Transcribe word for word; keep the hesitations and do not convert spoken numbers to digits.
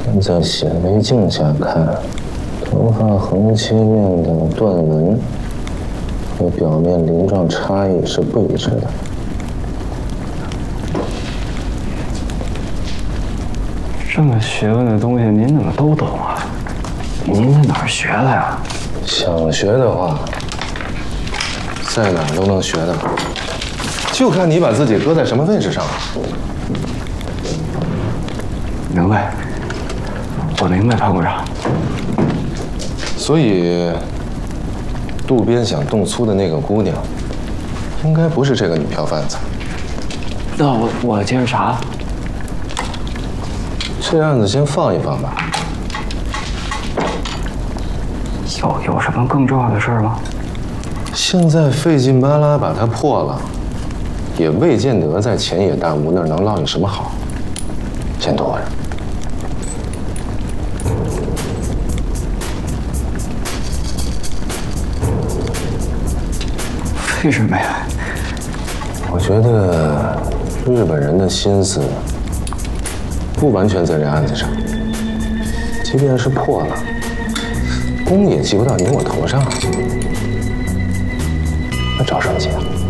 但在显微镜下看，头发横切面的断纹和表面鳞状差异是不一致的。 这么学问的东西，您怎么都懂啊？您在哪儿学的呀？ 想学的话，在哪儿都能学的，就看你把自己搁在什么位置上了。 明白，我明白，潘部长。 所以，渡边想动粗的那个姑娘，应该不是这个女票贩子。 那我我接着查。 这案子先放一放吧。 有有什么更重要的事儿吗？ 现在费劲巴拉把它破了，也未见得在前野大吾那儿能落你什么好。先拖着。 为什么呀？ 我觉得日本人的心思不完全在这案子上，即便是破了，功也记不到你我头上，那找什么急啊？